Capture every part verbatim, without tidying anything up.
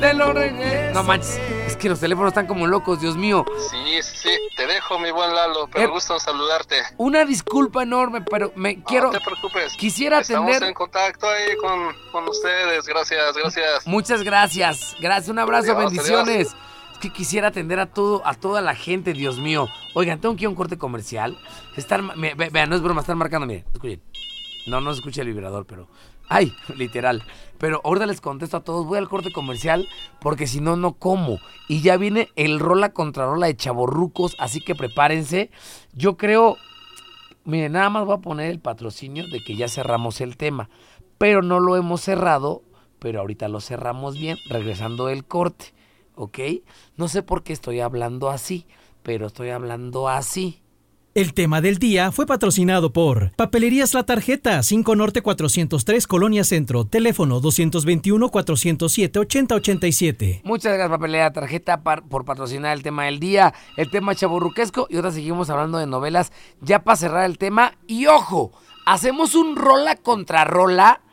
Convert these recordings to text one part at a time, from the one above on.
te lo regreso. No manches, es que los teléfonos están como locos, Dios mío. Sí, sí, te dejo, mi buen Lalo, pero Eh, gusto en saludarte. Una disculpa enorme, pero me No quiero... te preocupes. Quisiera Estamos atender... en contacto ahí con, con ustedes, gracias, gracias. Muchas gracias, gracias, un abrazo, Adiós, bendiciones. adiós. Es que quisiera atender a todo, a toda la gente, Dios mío. Oigan, tengo que ir a un corte comercial. Están, me- ve- vean, no es broma, están marcando, miren, escuchen. No, no se escucha el vibrador, pero... Ay, literal. Pero ahorita les contesto a todos, voy al corte comercial porque si no, no como. Y ya viene el rola contra rola de chavorrucos, así que prepárense. Yo creo, miren, nada más voy a poner el patrocinio de que ya cerramos el tema. Pero no lo hemos cerrado, pero ahorita lo cerramos bien, regresando del corte, ¿ok? No sé por qué estoy hablando así, pero estoy hablando así. El tema del día fue patrocinado por Papelerías La Tarjeta, cinco Norte cuatrocientos tres, Colonia Centro, teléfono dos dos uno, cuatro cero siete, ocho cero ocho siete. Muchas gracias, Papelera Tarjeta, par- por patrocinar el tema del día, el tema chaburruquesco, y ahora seguimos hablando de novelas, ya para cerrar el tema. Y ojo, hacemos un rola contra rola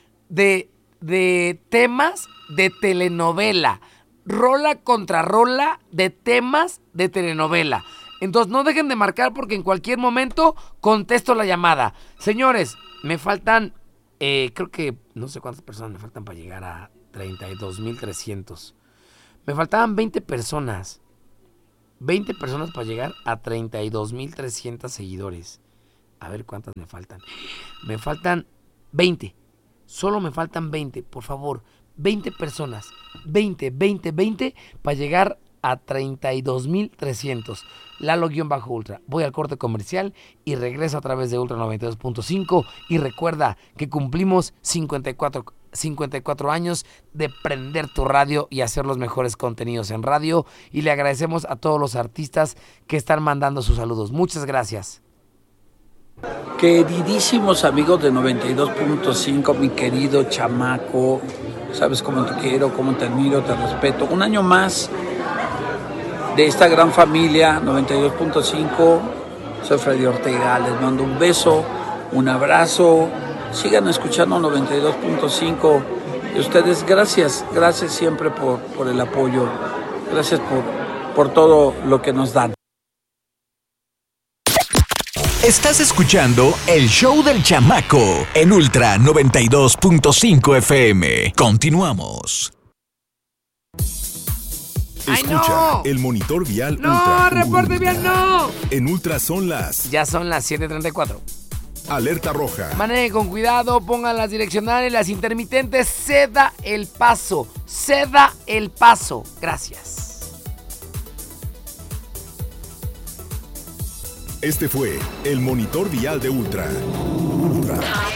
de, de temas de telenovela. Rola contra rola de temas de telenovela. Entonces no dejen de marcar porque en cualquier momento contesto la llamada. Señores, me faltan, eh, creo que no sé cuántas personas me faltan para llegar a treinta y dos mil trescientos. Me faltaban veinte personas. veinte personas para llegar a treinta y dos mil trescientos seguidores. A ver cuántas me faltan. Me faltan veinte. Solo me faltan veinte, por favor. veinte personas. veinte, veinte, veinte para llegar a treinta y dos mil trescientos. Lalo-Ultra. Voy al corte comercial y regreso a través de Ultra noventa y dos punto cinco. Y recuerda que cumplimos cincuenta y cuatro, cincuenta y cuatro años de prender tu radio y hacer los mejores contenidos en radio. Y le agradecemos a todos los artistas que están mandando sus saludos. Muchas gracias. Queridísimos amigos de noventa y dos punto cinco, mi querido chamaco, sabes cómo te quiero, cómo te admiro, te respeto. Un año más de esta gran familia noventa y dos punto cinco. Soy Freddy Ortega, les mando un beso, un abrazo. Sigan escuchando noventa y dos punto cinco. Y ustedes, gracias, gracias siempre por, por el apoyo. Gracias por, por todo lo que nos dan. Estás escuchando el show del chamaco en Ultra noventa y dos punto cinco F M. Continuamos. ¡Ay, Escucha no! el monitor vial ¡No, Ultra. reporte bien, no! En Ultra son las... Ya son las siete treinta y cuatro. Alerta roja. Manejen con cuidado, pongan las direccionales, las intermitentes, ceda el paso, ceda el paso. Gracias. Este fue el monitor vial de Ultra. Ultra.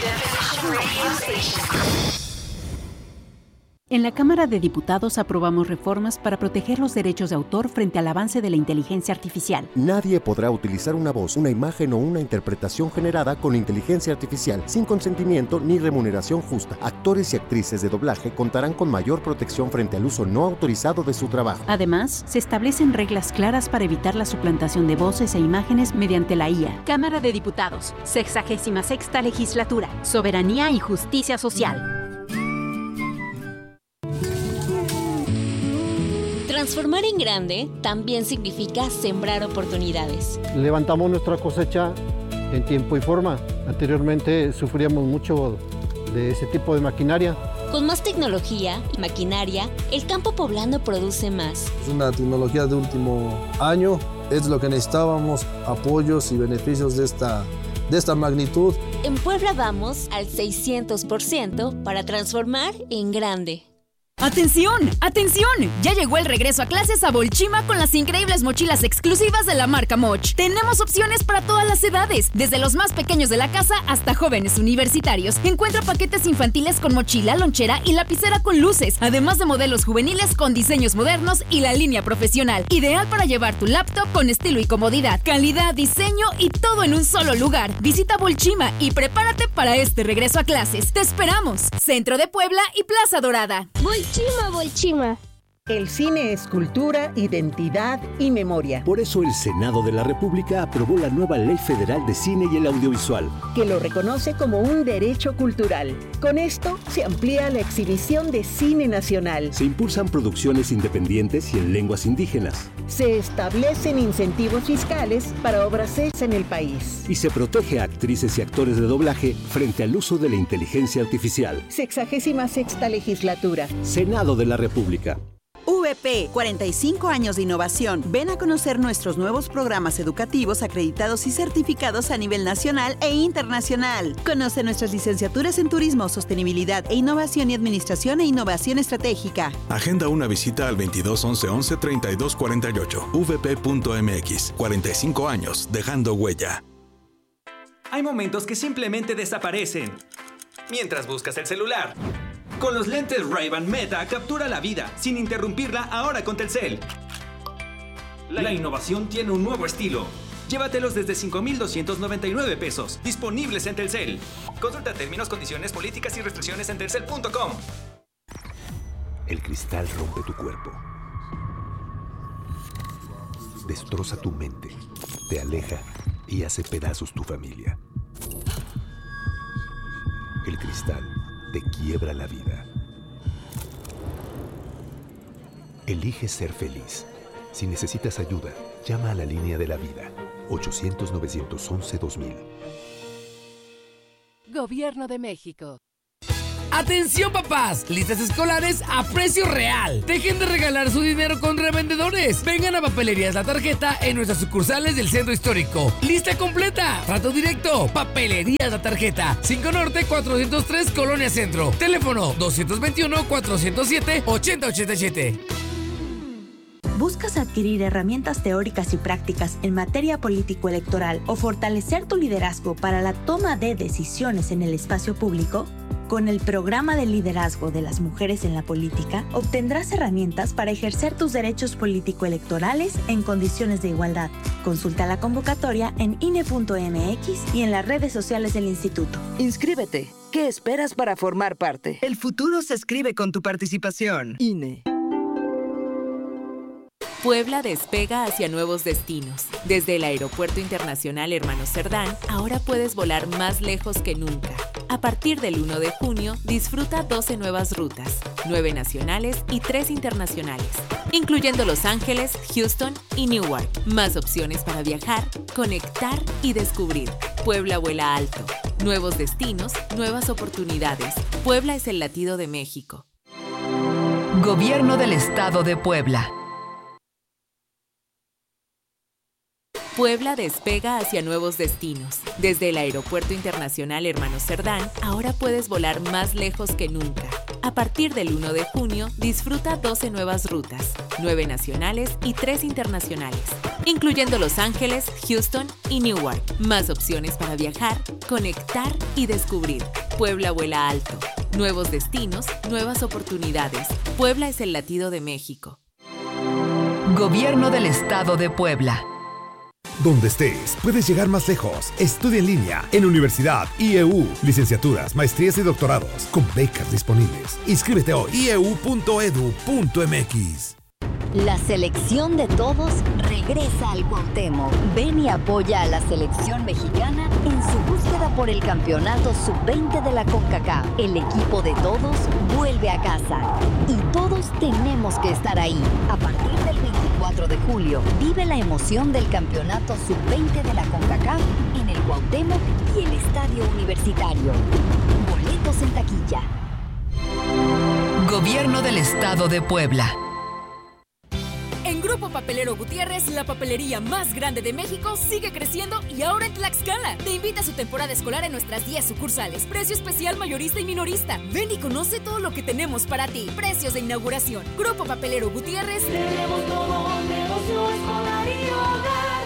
En la Cámara de Diputados aprobamos reformas para proteger los derechos de autor frente al avance de la inteligencia artificial. Nadie podrá utilizar una voz, una imagen o una interpretación generada con inteligencia artificial sin consentimiento ni remuneración justa. Actores y actrices de doblaje contarán con mayor protección frente al uso no autorizado de su trabajo. Además, se establecen reglas claras para evitar la suplantación de voces e imágenes mediante la I A. Cámara de Diputados, sexagésima sexta legislatura, soberanía y justicia social. Transformar en grande también significa sembrar oportunidades. Levantamos nuestra cosecha en tiempo y forma. Anteriormente sufríamos mucho de ese tipo de maquinaria. Con más tecnología y maquinaria, el campo poblano produce más. Es una tecnología de último año, es lo que necesitábamos, apoyos y beneficios de esta, de esta magnitud. En Puebla vamos al seiscientos por ciento para transformar en grande. ¡Atención! ¡Atención! Ya llegó el regreso a clases a Bolchima con las increíbles mochilas exclusivas de la marca Moch. Tenemos opciones para todas las edades, desde los más pequeños de la casa hasta jóvenes universitarios. Encuentra paquetes infantiles con mochila, lonchera y lapicera con luces, además de modelos juveniles con diseños modernos y la línea profesional. Ideal para llevar tu laptop con estilo y comodidad, calidad, diseño y todo en un solo lugar. Visita Bolchima y prepárate para este regreso a clases. ¡Te esperamos! Centro de Puebla y Plaza Dorada. Bolchima, Bolchima. El cine es cultura, identidad y memoria. Por eso el Senado de la República aprobó la nueva Ley Federal de Cine y el Audiovisual, que lo reconoce como un derecho cultural. Con esto se amplía la exhibición de cine nacional. Se impulsan producciones independientes y en lenguas indígenas. Se establecen incentivos fiscales para obras hechas en el país. Y se protege a actrices y actores de doblaje frente al uso de la inteligencia artificial. Sexagésima sexta legislatura. Senado de la República. V P, cuarenta y cinco años de innovación. Ven a conocer nuestros nuevos programas educativos acreditados y certificados a nivel nacional e internacional. Conoce nuestras licenciaturas en Turismo, Sostenibilidad e Innovación y Administración e Innovación Estratégica. Agenda una visita al veintidós once once treinta y dos cuarenta y ocho. v p punto m x. cuarenta y cinco años, dejando huella. Hay momentos que simplemente desaparecen mientras buscas el celular. Con los lentes Ray-Ban Meta, captura la vida sin interrumpirla ahora con Telcel. La innovación tiene un nuevo estilo. Llévatelos desde cinco mil doscientos noventa y nueve pesos. Disponibles en Telcel. Consulta términos, condiciones, políticas y restricciones en telcel punto com. El cristal rompe tu cuerpo. Destroza tu mente. Te aleja y hace pedazos tu familia. El cristal te quiebra la vida. Elige ser feliz. Si necesitas ayuda, llama a la línea de la vida. ochocientos, novecientos once, dos mil. Gobierno de México. ¡Atención, papás! Listas escolares a precio real. Dejen de regalar su dinero con revendedores. Vengan a Papelerías La Tarjeta en nuestras sucursales del Centro Histórico. Lista completa. Trato directo. Papelerías La Tarjeta. cinco Norte, cuatrocientos tres, Colonia Centro. Teléfono dos dos uno, cuatro cero siete, ocho cero ocho siete. ¿Buscas adquirir herramientas teóricas y prácticas en materia político-electoral o fortalecer tu liderazgo para la toma de decisiones en el espacio público? Con el programa de liderazgo de las mujeres en la política, obtendrás herramientas para ejercer tus derechos político-electorales en condiciones de igualdad. Consulta la convocatoria en I N E punto m x y en las redes sociales del instituto. Inscríbete. ¿Qué esperas para formar parte? El futuro se escribe con tu participación. I N E. Puebla despega hacia nuevos destinos. Desde el Aeropuerto Internacional Hermano Cerdán, ahora puedes volar más lejos que nunca. A partir del uno de junio, disfruta doce nuevas rutas, nueve nacionales y tres internacionales, incluyendo Los Ángeles, Houston y Newark. Más opciones para viajar, conectar y descubrir. Puebla vuela alto. Nuevos destinos, nuevas oportunidades. Puebla es el latido de México. Gobierno del Estado de Puebla. Puebla despega hacia nuevos destinos. Desde el Aeropuerto Internacional Hermano Cerdán, ahora puedes volar más lejos que nunca. A partir del uno de junio, disfruta doce nuevas rutas, nueve nacionales y tres internacionales, incluyendo Los Ángeles, Houston y Newark. Más opciones para viajar, conectar y descubrir. Puebla vuela alto. Nuevos destinos, nuevas oportunidades. Puebla es el latido de México. Gobierno del Estado de Puebla. Donde estés, puedes llegar más lejos. Estudia en línea en Universidad I E U. Licenciaturas, maestrías y doctorados con becas disponibles. Inscríbete hoy. i e u punto e d u punto m x. La selección de todos regresa al Cuauhtémoc. Ven y apoya a la selección mexicana en su búsqueda por el campeonato sub veinte de la CONCACAF. El equipo de todos vuelve a casa y todos tenemos que estar ahí. A partir del veinticuatro de julio, vive la emoción del campeonato sub veinte de la CONCACAF en el Cuauhtémoc y el Estadio Universitario. Boletos en taquilla. Gobierno del Estado de Puebla. En Grupo Papelero Gutiérrez, la papelería más grande de México sigue creciendo y ahora en Tlaxcala. Te invita a su temporada escolar en nuestras diez sucursales. Precio especial mayorista y minorista. Ven y conoce todo lo que tenemos para ti. Precios de inauguración. Grupo Papelero Gutiérrez. Tenemos todo, negocio escolar y hogar.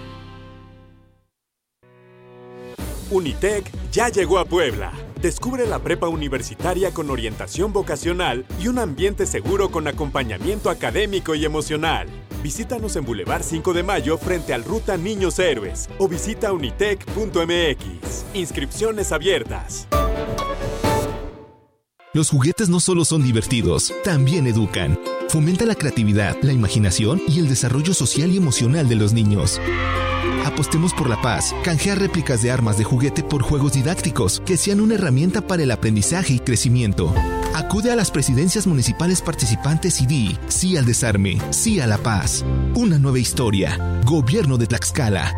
Unitec ya llegó a Puebla. Descubre la prepa universitaria con orientación vocacional y un ambiente seguro con acompañamiento académico y emocional. Visítanos en Boulevard cinco de Mayo frente al Ruta Niños Héroes o visita unitec punto m x. Inscripciones abiertas. Los juguetes no solo son divertidos, también educan. Fomenta la creatividad, la imaginación y el desarrollo social y emocional de los niños. Apostemos por la paz. Canjea réplicas de armas de juguete por juegos didácticos que sean una herramienta para el aprendizaje y crecimiento. Acude a las presidencias municipales participantes y di sí al desarme, sí a la paz. Una nueva historia. Gobierno de Tlaxcala.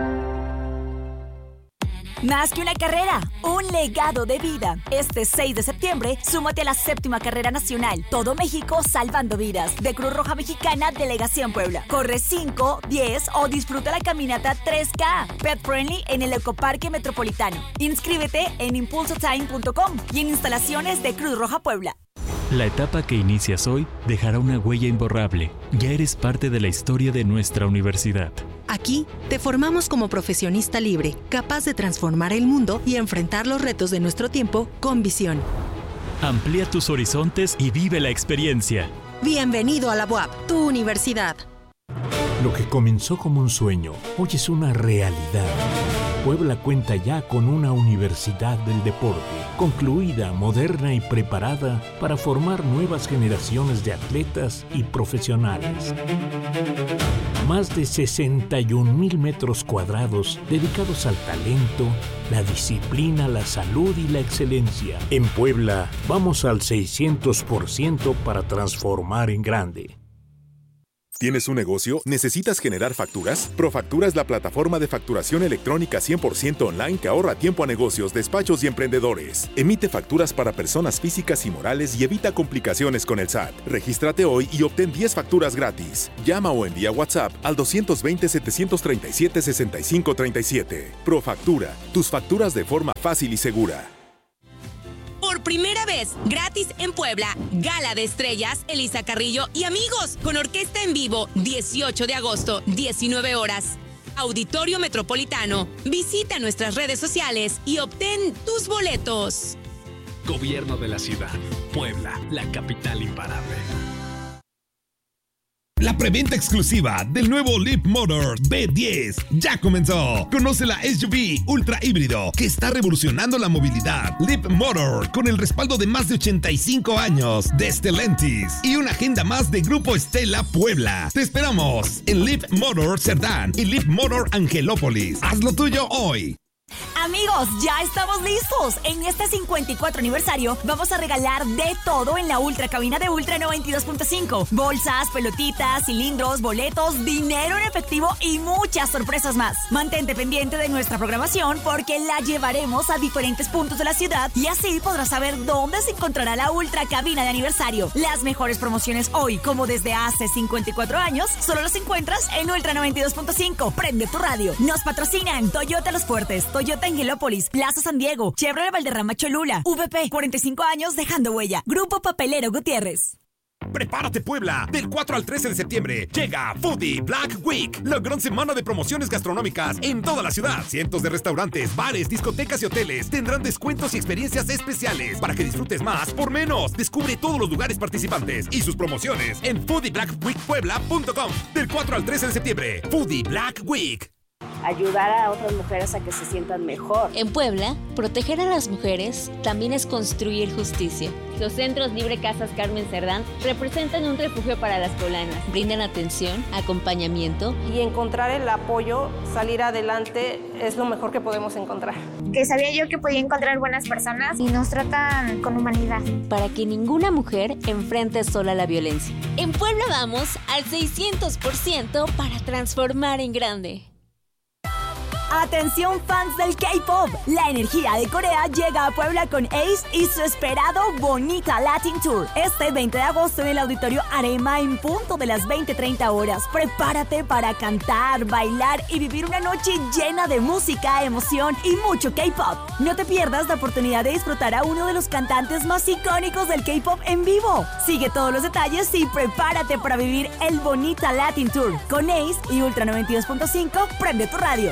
Más que una carrera, un legado de vida. Este seis de septiembre, súmate a la séptima carrera nacional. Todo México salvando vidas. De Cruz Roja Mexicana, Delegación Puebla. Corre cinco, diez o disfruta la caminata tres K. Pet Friendly en el Ecoparque Metropolitano. Inscríbete en impulso time punto com y en instalaciones de Cruz Roja Puebla. La etapa que inicias hoy dejará una huella imborrable. Ya eres parte de la historia de nuestra universidad. Aquí te formamos como profesionista libre, capaz de transformar el mundo y enfrentar los retos de nuestro tiempo con visión. Amplía tus horizontes y vive la experiencia. Bienvenido a la U A P, tu universidad. Lo que comenzó como un sueño, hoy es una realidad. Puebla cuenta ya con una universidad del deporte, concluida, moderna y preparada para formar nuevas generaciones de atletas y profesionales. Más de sesenta y un mil metros cuadrados dedicados al talento, la disciplina, la salud y la excelencia. En Puebla, vamos al seiscientos por ciento para transformar en grande. ¿Tienes un negocio? ¿Necesitas generar facturas? Profactura es la plataforma de facturación electrónica cien por ciento online que ahorra tiempo a negocios, despachos y emprendedores. Emite facturas para personas físicas y morales y evita complicaciones con el S A T. Regístrate hoy y obtén diez facturas gratis. Llama o envía WhatsApp al dos dos cero, siete tres siete, seis cinco tres siete. Profactura, tus facturas de forma fácil y segura. Por primera vez, gratis en Puebla, Gala de Estrellas, Elisa Carrillo y amigos, con orquesta en vivo, dieciocho de agosto, diecinueve horas. Auditorio Metropolitano. Visita nuestras redes sociales y obtén tus boletos. Gobierno de la ciudad. Puebla, la capital imparable. La preventa exclusiva del nuevo Leap Motor B diez ya comenzó. Conoce la S U V ultra híbrido que está revolucionando la movilidad. Leap Motor, con el respaldo de más de ochenta y cinco años de Stellantis y una agenda más de Grupo Estela Puebla. Te esperamos en Leap Motor Cerdán y Leap Motor Angelópolis. Haz lo tuyo hoy. Amigos, ya estamos listos. En este cincuenta y cuatro aniversario vamos a regalar de todo en la Ultra Cabina de Ultra noventa y dos punto cinco. Bolsas, pelotitas, cilindros, boletos, dinero en efectivo y muchas sorpresas más. Mantente pendiente de nuestra programación porque la llevaremos a diferentes puntos de la ciudad y así podrás saber dónde se encontrará la Ultra Cabina de aniversario. Las mejores promociones hoy, como desde hace cincuenta y cuatro años, solo las encuentras en Ultra noventa y dos punto cinco. Prende tu radio. Nos patrocinan Toyota Los Fuertes, Toyota Angelópolis, Plaza San Diego, Chevrolet Valderrama Cholula, V P, cuarenta y cinco años dejando huella. Grupo Papelero Gutiérrez. Prepárate Puebla, del cuatro al trece de septiembre llega Foodie Black Week, la gran semana de promociones gastronómicas en toda la ciudad. Cientos de restaurantes, bares, discotecas y hoteles tendrán descuentos y experiencias especiales para que disfrutes más por menos. Descubre todos los lugares participantes y sus promociones en foodie black week puebla punto com del cuatro al trece de septiembre. Foodie Black Week. Ayudar a otras mujeres a que se sientan mejor. En Puebla, proteger a las mujeres también es construir justicia. Los Centros Libre Casas Carmen Cerdán representan un refugio para las poblanas. Brindan atención, acompañamiento. Y encontrar el apoyo, salir adelante, es lo mejor que podemos encontrar. Que sabía yo que podía encontrar buenas personas y nos tratan con humanidad. Para que ninguna mujer enfrente sola la violencia. En Puebla vamos al seiscientos por ciento para transformar en grande. Atención fans del K-pop, la energía de Corea llega a Puebla con Ace y su esperado Bonita Latin Tour. Este veinte de agosto en el Auditorio Arema en punto de las veinte treinta horas. Prepárate para cantar, bailar y vivir una noche llena de música, emoción y mucho K-pop. No te pierdas la oportunidad de disfrutar a uno de los cantantes más icónicos del K-pop en vivo. Sigue todos los detalles y prepárate para vivir el Bonita Latin Tour con Ace y Ultra noventa y dos punto cinco. Prende tu radio.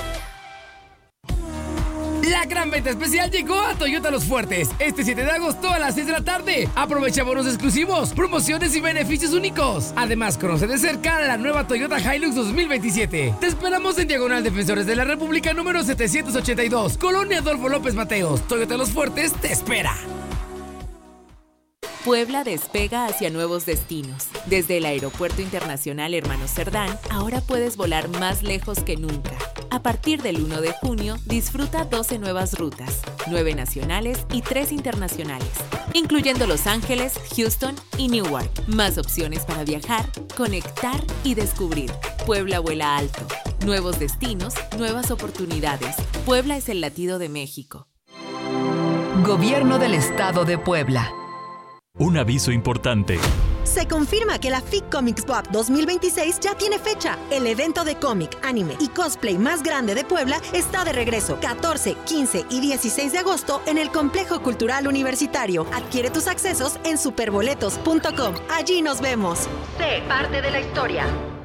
La gran venta especial llegó a Toyota Los Fuertes este siete de agosto a las seis de la tarde. Aprovecha bonos exclusivos, promociones y beneficios únicos. Además, conoce de cerca la nueva Toyota Hilux dos mil veintisiete. Te esperamos en Diagonal Defensores de la República número setecientos ochenta y dos, Colonia Adolfo López Mateos. Toyota Los Fuertes te espera. Puebla despega hacia nuevos destinos. Desde el Aeropuerto Internacional Hermano Cerdán, ahora puedes volar más lejos que nunca. A partir del uno de junio, disfruta doce nuevas rutas, nueve nacionales y tres internacionales, incluyendo Los Ángeles, Houston y Newark. Más opciones para viajar, conectar y descubrir. Puebla vuela alto. Nuevos destinos, nuevas oportunidades. Puebla es el latido de México. Gobierno del Estado de Puebla. Un aviso importante. Se confirma que la F I C Comics Pop dos mil veintiséis ya tiene fecha. El evento de cómic, anime y cosplay más grande de Puebla está de regreso. catorce, quince y dieciséis de agosto en el Complejo Cultural Universitario. Adquiere tus accesos en superboletos punto com. Allí nos vemos. Sé parte de la historia.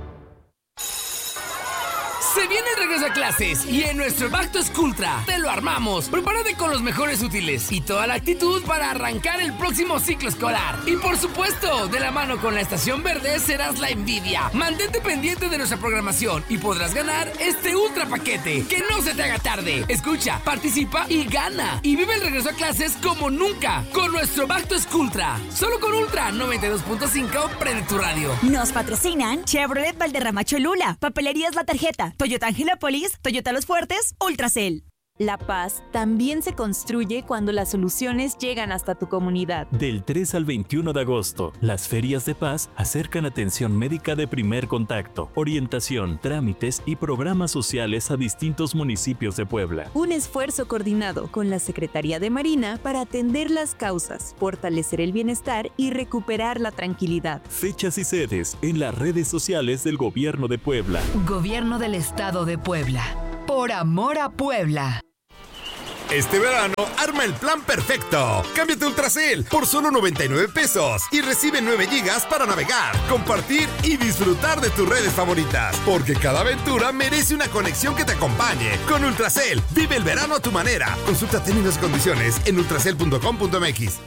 Se viene el regreso a clases y en nuestro Back to Schooltra te lo armamos. Prepárate con los mejores útiles y toda la actitud para arrancar el próximo ciclo escolar. Y por supuesto, de la mano con la Estación Verde serás la envidia. Mantente pendiente de nuestra programación y podrás ganar este ultra paquete. Que no se te haga tarde. Escucha, participa y gana. Y vive el regreso a clases como nunca con nuestro Back to Schooltra. Solo con Ultra noventa y dos punto cinco, prende tu radio. Nos patrocinan Chevrolet Valderrama Cholula, Papelerías La Tarjeta, Toyota Angelópolis, Toyota Los Fuertes, Ultracel. La paz también se construye cuando las soluciones llegan hasta tu comunidad. Del tres al veintiuno de agosto, las ferias de paz acercan atención médica de primer contacto, orientación, trámites y programas sociales a distintos municipios de Puebla. Un esfuerzo coordinado con la Secretaría de Marina para atender las causas, fortalecer el bienestar y recuperar la tranquilidad. Fechas y sedes en las redes sociales del Gobierno de Puebla. Gobierno del Estado de Puebla. Por amor a Puebla. Este verano, arma el plan perfecto. Cámbiate a Ultracel por solo noventa y nueve pesos y recibe nueve gigas para navegar, compartir y disfrutar de tus redes favoritas. Porque cada aventura merece una conexión que te acompañe. Con Ultracel, vive el verano a tu manera. Consulta términos y condiciones en ultracel punto com punto m x.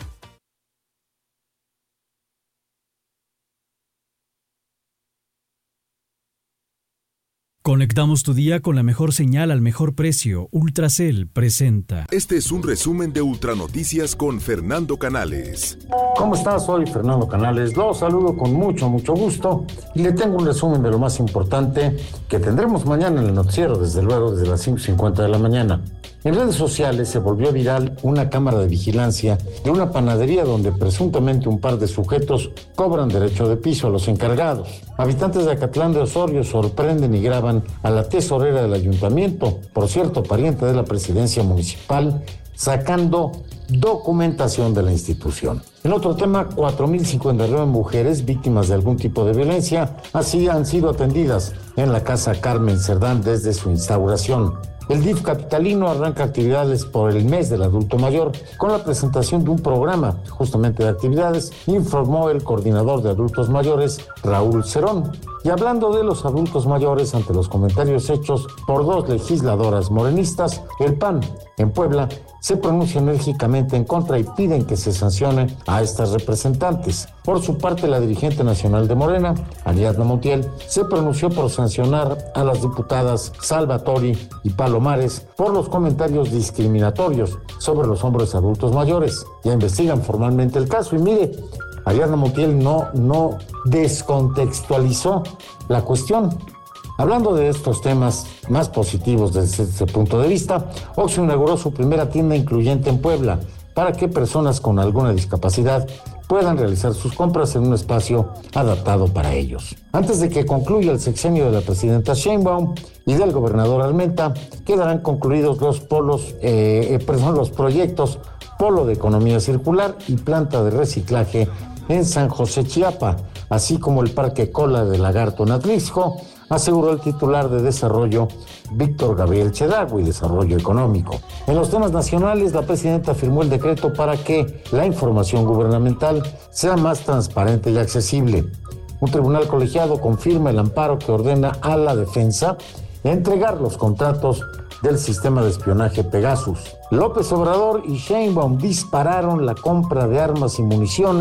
Conectamos tu día con la mejor señal al mejor precio. Ultracel presenta. Este es un resumen de Ultranoticias con Fernando Canales. ¿Cómo estás? Soy Fernando Canales. Los saludo con mucho, mucho gusto y le tengo un resumen de lo más importante que tendremos mañana en el noticiero, desde luego desde las cinco cincuenta de la mañana. En redes sociales se volvió viral una cámara de vigilancia de una panadería donde presuntamente un par de sujetos cobran derecho de piso a los encargados. Habitantes de Acatlán de Osorio sorprenden y graban a la tesorera del ayuntamiento, por cierto, pariente de la presidencia municipal, sacando documentación de la institución. En otro tema, cuatro mil cincuenta y nueve mujeres víctimas de algún tipo de violencia así han sido atendidas en la Casa Carmen Cerdán desde su instauración. El D I F capitalino arranca actividades por el mes del adulto mayor con la presentación de un programa justamente de actividades, informó el coordinador de adultos mayores, Raúl Cerón. Y hablando de los adultos mayores, ante los comentarios hechos por dos legisladoras morenistas, el P A N en Puebla se pronuncia enérgicamente en contra y piden que se sancione a estas representantes. Por su parte, la dirigente nacional de Morena, Ariadna Montiel, se pronunció por sancionar a las diputadas Salvatori y Palomares por los comentarios discriminatorios sobre los hombres adultos mayores. Ya investigan formalmente el caso y mire, Ariadna Montiel no, no descontextualizó la cuestión. Hablando de estos temas más positivos desde ese punto de vista, Oxxo inauguró su primera tienda incluyente en Puebla para que personas con alguna discapacidad puedan realizar sus compras en un espacio adaptado para ellos. Antes de que concluya el sexenio de la presidenta Sheinbaum y del gobernador Armenta, quedarán concluidos los polos, eh, eh, perdón, los proyectos Polo de Economía Circular y Planta de Reciclaje en San José, Chiapa, así como el Parque Cola de Lagarto en Atlixco, aseguró el titular de Desarrollo, Víctor Gabriel Chedagui, Desarrollo Económico. En los temas nacionales, la presidenta firmó el decreto para que la información gubernamental sea más transparente y accesible. Un tribunal colegiado confirma el amparo que ordena a la defensa entregar los contratos del sistema de espionaje Pegasus. López Obrador y Sheinbaum dispararon la compra de armas y municiones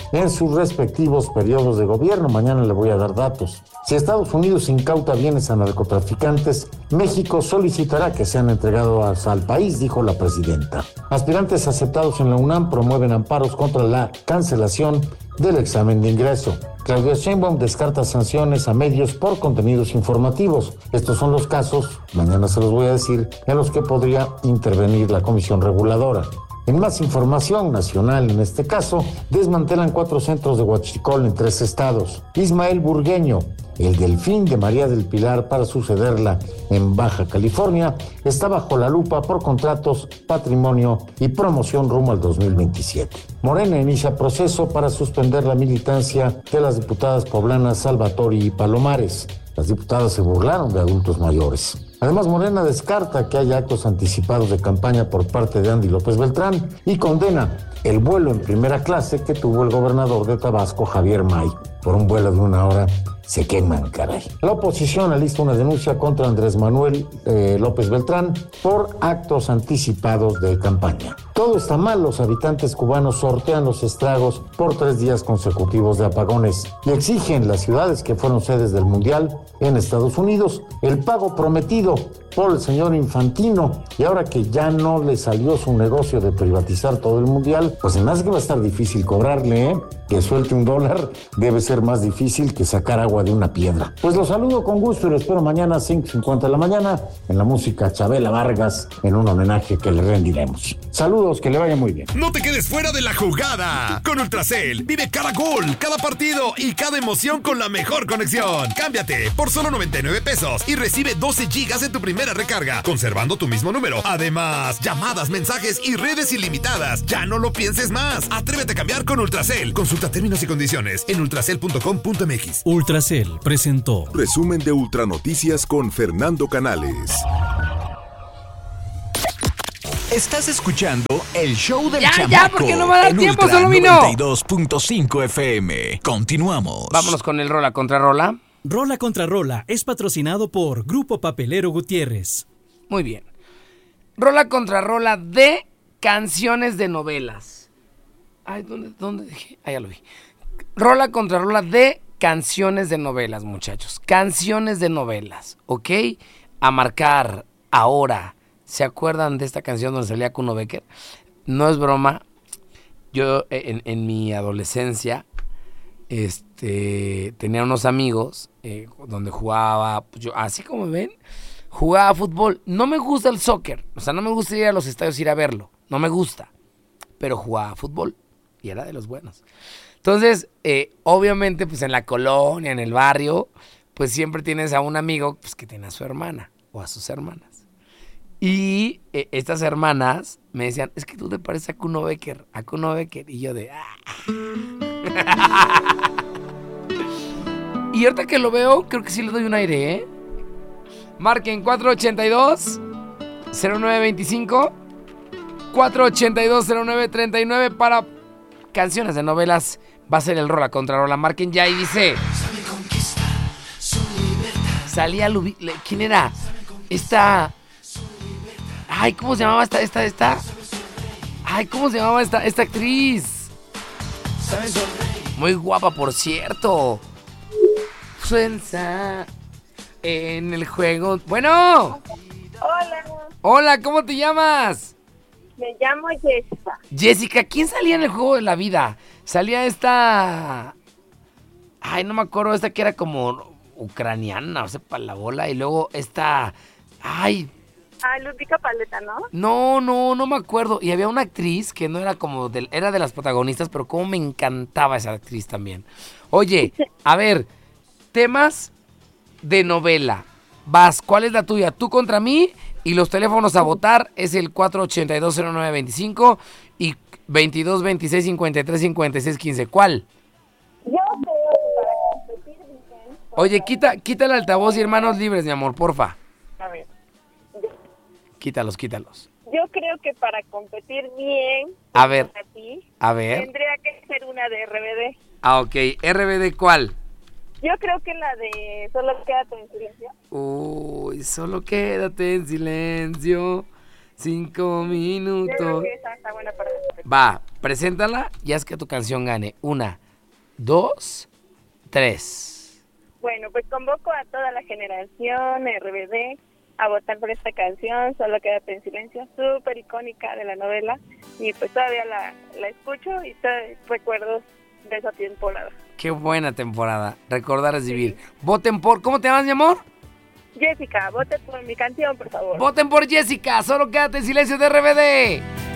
en sus respectivos periodos de gobierno. Mañana le voy a dar datos. Si Estados Unidos incauta bienes a narcotraficantes, México solicitará que sean entregados al país, dijo la presidenta. Aspirantes aceptados en la UNAM promueven amparos contra la cancelación del examen de ingreso. Claudia Sheinbaum descarta sanciones a medios por contenidos informativos. Estos son los casos, mañana se los voy a decir, en los que podría intervenir la Comisión Reguladora. En más información nacional, en este caso, desmantelan cuatro centros de huachicol en tres estados. Ismael Burgueño, el Delfín de María del Pilar para sucederla en Baja California, está bajo la lupa por contratos, patrimonio y promoción rumbo al dos mil veintisiete. Morena inicia proceso para suspender la militancia de las diputadas poblanas Salvatori y Palomares. Las diputadas se burlaron de adultos mayores. Además, Morena descarta que haya actos anticipados de campaña por parte de Andy López Beltrán y condena el vuelo en primera clase que tuvo el gobernador de Tabasco, Javier May. Por un vuelo de una hora se queman, caray. La oposición alista una denuncia contra Andrés Manuel eh, López Beltrán por actos anticipados de campaña. Todo está mal, los habitantes cubanos sortean los estragos por tres días consecutivos de apagones y exigen las ciudades que fueron sedes del Mundial en Estados Unidos el pago prometido por el señor Infantino. Y ahora que ya no le salió su negocio de privatizar todo el Mundial, pues se me hace que va a estar difícil cobrarle, ¿eh? Que suelte un dólar debe ser más difícil que sacar agua de una piedra. Pues los saludo con gusto y los espero mañana a cinco cincuenta de la mañana en la música Chabela Vargas, en un homenaje que le rendiremos. Saludos, que le vaya muy bien. No te quedes fuera de la jugada. Con Ultracel vive cada gol, cada partido y cada emoción con la mejor conexión. Cámbiate por solo noventa y nueve pesos y recibe doce gigas en tu primera recarga, conservando tu mismo número. Además, llamadas, mensajes y redes ilimitadas. Ya no lo pienses más. Atrévete a cambiar con Ultracel. Consulta términos y condiciones en ultracel punto com punto m x. Ultracel presentó Resumen de Ultranoticias con Fernando Canales. Estás escuchando el show del ya, chamaco. Ya, porque no va a dar tiempo, Ultra solo vino. noventa y dos punto cinco F M. Continuamos. Vámonos con el Rola contra Rola. Rola contra Rola es patrocinado por Grupo Papelero Gutiérrez. Muy bien. Rola contra Rola de canciones de novelas. Ay, ¿dónde, dónde dejé? Ah, ya lo vi. Rola contra Rola de canciones de novelas, muchachos. Canciones de novelas, ¿ok? A marcar ahora. ¿Se acuerdan de esta canción donde salía Kuno Becker? No es broma. Yo en, en mi adolescencia este, tenía unos amigos eh, donde jugaba, pues yo, así como ven, jugaba fútbol. No me gusta el soccer, o sea, no me gusta ir a los estadios, ir a verlo. No me gusta, pero jugaba fútbol y era de los buenos. Entonces, eh, obviamente, pues en la colonia, en el barrio, pues siempre tienes a un amigo pues, que tiene a su hermana o a sus hermanas. Y eh, estas hermanas me decían, es que tú te pareces a Kuno Becker, a Kuno Becker. Y yo de... Ah. Y ahorita que lo veo, creo que sí le doy un aire, ¿eh? Marquen cuatro ochenta y dos, cero nueve veinticinco, cuatro ochenta y dos, cero nueve treinta y nueve para canciones de novelas. Va a ser el Rola contra Rola. Marquen ya y dice... Salía Lubi... ¿Quién era? Esta... Ay, ¿cómo se llamaba esta, esta, esta? Ay, ¿cómo se llamaba esta, esta actriz? Muy guapa, por cierto. Fuerza en el juego. Bueno. Hola. Hola, ¿cómo te llamas? Me llamo Jessica. Jessica, ¿quién salía en el juego de la vida? Salía esta... Ay, no me acuerdo, esta que era como ucraniana, o sea, para la bola. Y luego esta... Ay... Ah, Ludvika Paleta, ¿no? No, no, no me acuerdo. Y había una actriz que no era como... De, era de las protagonistas, pero como me encantaba esa actriz también. Oye, a ver, temas de novela. Vas, ¿cuál es la tuya? Tú contra mí. Y los teléfonos a votar es el cuatro ochenta y dos, cero nueve veinticinco y veintidós, veintiséis, cincuenta y tres, cincuenta y seis, quince. ¿Cuál? Yo creo que para competir bien... Oye, quita, quita el altavoz y hermanos libres, mi amor, porfa. A ver. Quítalos, quítalos. Yo creo que para competir bien... A ver, a ti, a ver. tendría que ser una de R B D. Ah, ok. ¿R B D cuál? Yo creo que la de Solo Quédate en Silencio. Uy, solo quédate en silencio. Cinco minutos. Yo creo que esa está buena para competir. Va, Preséntala y haz que tu canción gane. Una, dos, tres. Bueno, pues convoco a toda la generación R B D a votar por esta canción, Solo Quédate en Silencio, súper icónica de la novela, y pues todavía la, la escucho y todavía recuerdos de esa temporada. Qué buena temporada, recordar es vivir. Voten por, ¿cómo te llamas, mi amor? Jessica, voten por mi canción, por favor. Voten por Jessica, Solo Quédate en Silencio de R B D.